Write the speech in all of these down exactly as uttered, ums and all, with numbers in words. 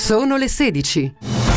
Sono le sedici.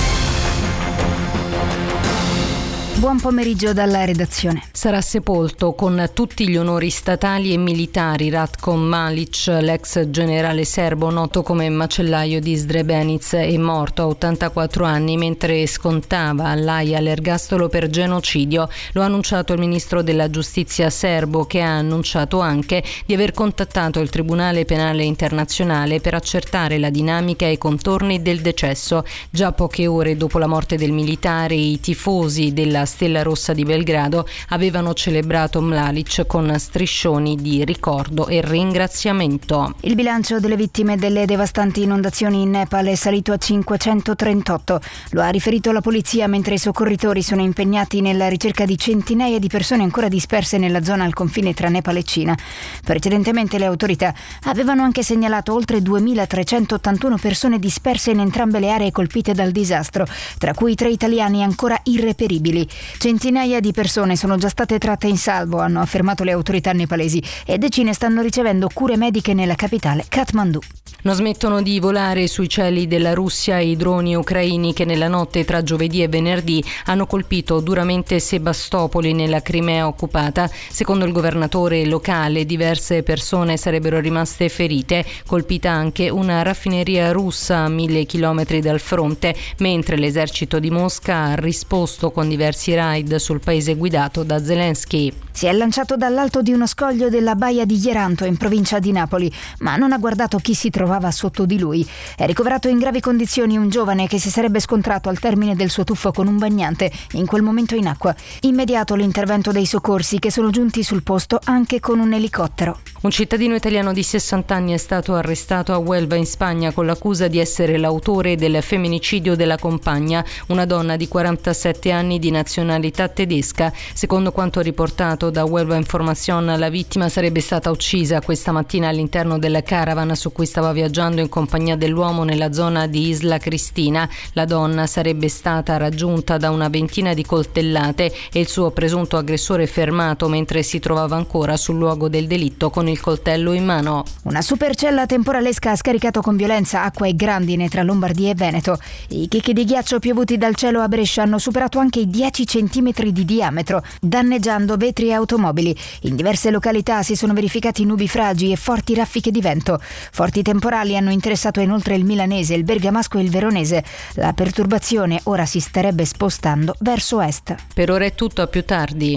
Buon pomeriggio dalla redazione. Sarà sepolto con tutti gli onori statali e militari Ratko Mladić, l'ex generale serbo noto come macellaio di Srebrenica, è morto a ottantaquattro anni mentre scontava all'Aia l'ergastolo per genocidio. Lo ha annunciato il ministro della giustizia serbo, che ha annunciato anche di aver contattato il Tribunale Penale Internazionale per accertare la dinamica e i contorni del decesso. Già poche ore dopo la morte del militare, i tifosi della Stella Rossa di Belgrado avevano celebrato Mladić con striscioni di ricordo e ringraziamento. Il bilancio delle vittime delle devastanti inondazioni in Nepal è salito a cinquecentotrentotto. Lo ha riferito la polizia mentre i soccorritori sono impegnati nella ricerca di centinaia di persone ancora disperse nella zona al confine tra Nepal e Cina. Precedentemente le autorità avevano anche segnalato oltre duemilatrecentottantuno persone disperse in entrambe le aree colpite dal disastro, tra cui tre italiani ancora irreperibili. Centinaia di persone sono già state tratte in salvo, hanno affermato le autorità nepalesi, e decine stanno ricevendo cure mediche nella capitale, Kathmandu. Non smettono di volare sui cieli della Russia i droni ucraini che nella notte tra giovedì e venerdì hanno colpito duramente Sebastopoli nella Crimea occupata. Secondo il governatore locale, diverse persone sarebbero rimaste ferite. Colpita anche una raffineria russa a mille chilometri dal fronte, mentre l'esercito di Mosca ha risposto con diversi raid sul paese guidato da Zelensky. Si è lanciato dall'alto di uno scoglio della baia di Hieranto in provincia di Napoli, ma non ha guardato chi si trovava sotto di lui. È ricoverato in gravi condizioni un giovane che si sarebbe scontrato al termine del suo tuffo con un bagnante, in quel momento in acqua. Immediato l'intervento dei soccorsi, che sono giunti sul posto anche con un elicottero. Un cittadino italiano di sessanta anni è stato arrestato a Huelva in Spagna con l'accusa di essere l'autore del femminicidio della compagna, una donna di quarantasette anni di nazionalità tedesca. Secondo quanto riportato da Huelva Información, la vittima sarebbe stata uccisa questa mattina all'interno della caravan su cui stava viaggiando in compagnia dell'uomo nella zona di Isla Cristina. La donna sarebbe stata raggiunta da una ventina di coltellate e il suo presunto aggressore fermato mentre si trovava ancora sul luogo del delitto con il coltello in mano. Una supercella temporalesca ha scaricato con violenza acqua e grandine tra Lombardia e Veneto. I chicchi di ghiaccio piovuti dal cielo a Brescia hanno superato anche i dieci centimetri di diametro, danneggiando vetri e automobili. In diverse località si sono verificati nubifragi e forti raffiche di vento. Forti temporali hanno interessato inoltre il milanese, il bergamasco e il veronese. La perturbazione ora si starebbe spostando verso est. Per ora è tutto, a più tardi.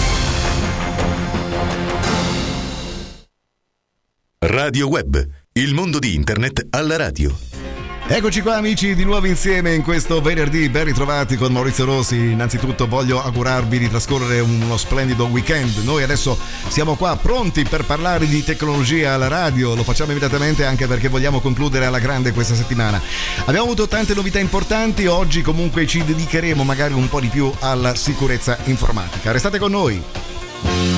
Radio Web, il mondo di internet alla radio. Eccoci qua amici, di nuovo insieme in questo venerdì, ben ritrovati con Maurizio Rossi. Innanzitutto voglio augurarvi di trascorrere uno splendido weekend. Noi adesso siamo qua pronti per parlare di tecnologia alla radio, lo facciamo immediatamente anche perché vogliamo concludere alla grande questa settimana. Abbiamo avuto tante novità importanti, oggi comunque ci dedicheremo magari un po' di più alla sicurezza informatica. Restate con noi.